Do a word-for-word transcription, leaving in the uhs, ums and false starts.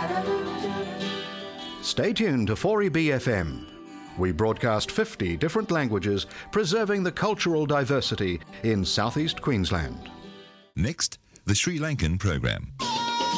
Stay tuned to four E B F M. We broadcast fifty different languages, preserving the cultural diversity in southeast Queensland. Next, the Sri Lankan program.